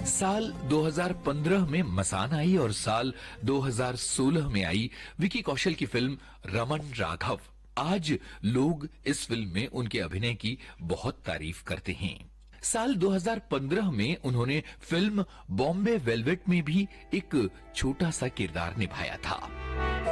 साल 2015 में मसान आई और साल 2016 में आई विकी कौशल की फिल्म रमन राघव। आज लोग इस फिल्म में उनके अभिनय की बहुत तारीफ करते हैं। साल 2015 में उन्होंने फिल्म बॉम्बे वेलवेट में भी एक छोटा सा किरदार निभाया था।